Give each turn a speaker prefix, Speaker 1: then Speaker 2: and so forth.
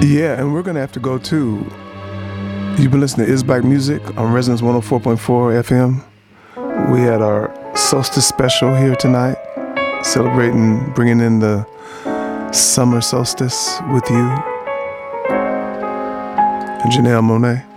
Speaker 1: Yeah, and we're going to have to go too. You've been listening to Is Black Music on Resonance 104.4 FM. We had our solstice special here tonight, celebrating, bringing in the summer solstice with you. Janelle Monáe.